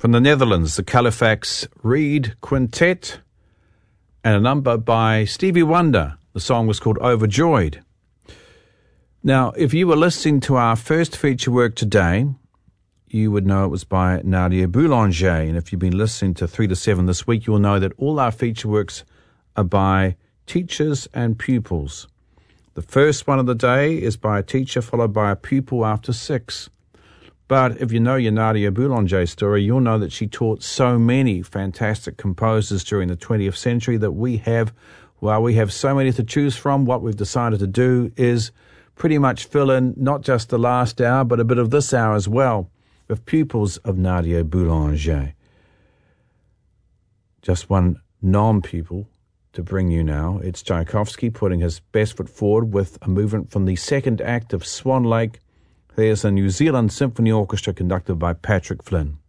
From the Netherlands, the Califax Reed Quintet, and a number by Stevie Wonder. The song was called Overjoyed. Now, if you were listening to our first feature work today, you would know it was by Nadia Boulanger. And if you've been listening to 3 to 7 this week, you'll know that all our feature works are by teachers and pupils. The first one of the day is by a teacher, followed by a pupil after 6. But if you know your Nadia Boulanger story, you'll know that she taught so many fantastic composers during the 20th century that we have so many to choose from. What we've decided to do is pretty much fill in not just the last hour, but a bit of this hour as well, with pupils of Nadia Boulanger. Just one non-pupil to bring you now. It's Tchaikovsky putting his best foot forward with a movement from the second act of Swan Lake. There's a New Zealand Symphony Orchestra conducted by Patrick Flynn.